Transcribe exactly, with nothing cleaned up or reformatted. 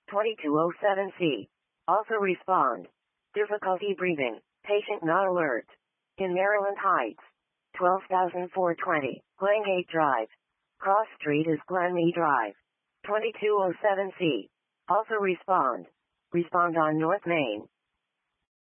twenty-two oh seven C. Also respond. Difficulty breathing. Patient not alert. In Maryland Heights. twelve thousand four hundred twenty. Glengate Drive. Cross Street is Glenmee Drive. twenty-two oh seven C. Also respond. Respond on North Main.